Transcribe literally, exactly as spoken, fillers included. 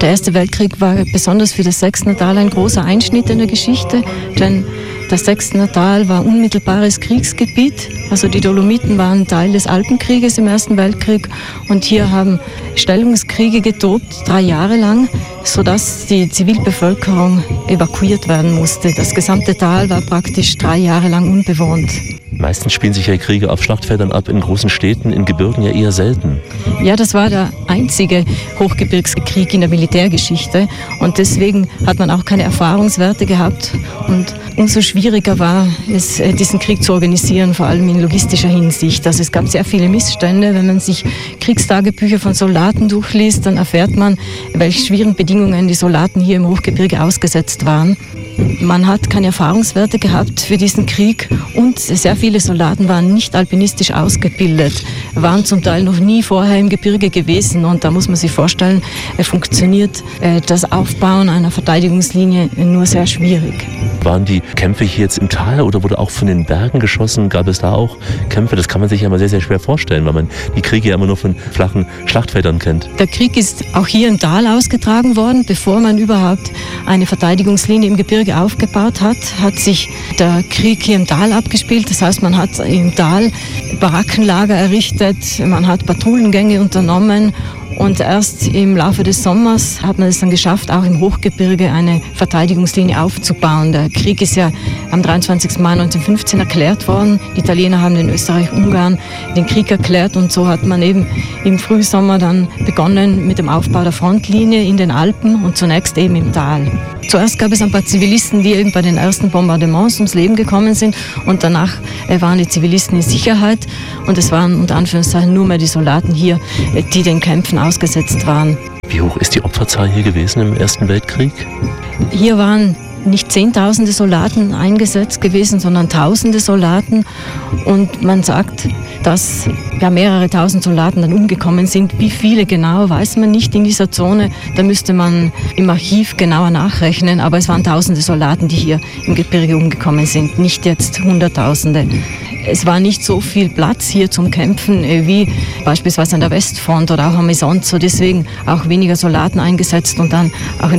Der Erste Weltkrieg war besonders für das Sechstner ein großer Einschnitt in der Geschichte, denn das Sechstner Tal war unmittelbares Kriegsgebiet. Also die Dolomiten waren Teil des Alpenkrieges im Ersten Weltkrieg und hier haben Stellungskriege getobt, drei Jahre lang, sodass die Zivilbevölkerung evakuiert werden musste. Das gesamte Tal war praktisch drei Jahre lang unbewohnt. Meistens spielen sich ja Kriege auf Schlachtfeldern ab, in großen Städten, in Gebirgen ja eher selten. Ja, das war der einzige Hochgebirgskrieg in der Militärgeschichte und deswegen hat man auch keine Erfahrungswerte gehabt und umso schwieriger war es, diesen Krieg zu organisieren, vor allem in logistischer Hinsicht. Also es gab sehr viele Missstände. Wenn man sich Kriegstagebücher von Soldaten durchliest, dann erfährt man, welche schwierigen Bedingungen die Soldaten hier im Hochgebirge ausgesetzt waren. Man hat keine Erfahrungswerte gehabt für diesen Krieg und sehr viele Soldaten waren nicht alpinistisch ausgebildet, waren zum Teil noch nie vorher im Gebirge gewesen und da muss man sich vorstellen, funktioniert das Aufbauen einer Verteidigungslinie nur sehr schwierig. Waren die Kämpfe hier jetzt im Tal oder wurde auch von den Bergen geschossen? Gab es da auch Kämpfe? Das kann man sich ja immer sehr, sehr schwer vorstellen, weil man die Kriege ja immer nur von flachen Schlachtfeldern kennt. Der Krieg ist auch hier im Tal ausgetragen worden, bevor man überhaupt eine Verteidigungslinie im Gebirge aufgebaut hat, hat sich der Krieg hier im Tal abgespielt. Das heißt, man hat im Tal Barackenlager errichtet, man hat Patrouillengänge unternommen und erst im Laufe des Sommers hat man es dann geschafft, auch im Hochgebirge eine Verteidigungslinie aufzubauen. Der Krieg ist ja am dreiundzwanzigsten Mai neunzehnhundertfünfzehn erklärt worden. Die Italiener haben den Österreich-Ungarn den Krieg erklärt und so hat man eben im Frühsommer dann begonnen mit dem Aufbau der Frontlinie in den Alpen und zunächst eben im Tal. Zuerst gab es ein paar Zivilisten, die eben bei den ersten Bombardements ums Leben gekommen sind und danach waren die Zivilisten in Sicherheit und es waren unter Anführungszeichen nur mehr die Soldaten hier, die den Kämpfen ausgesetzt waren. Wie hoch ist die Opferzahl hier gewesen im Ersten Weltkrieg? Hier waren nicht Zehntausende Soldaten eingesetzt gewesen, sondern Tausende Soldaten. Und man sagt, dass ja mehrere tausend Soldaten dann umgekommen sind. Wie viele genau, weiß man nicht in dieser Zone. Da müsste man im Archiv genauer nachrechnen. Aber es waren Tausende Soldaten, die hier im Gebirge umgekommen sind, nicht jetzt Hunderttausende. Es war nicht so viel Platz hier zum Kämpfen wie beispielsweise an der Westfront oder auch am Isonzo. Deswegen auch weniger Soldaten eingesetzt und dann auch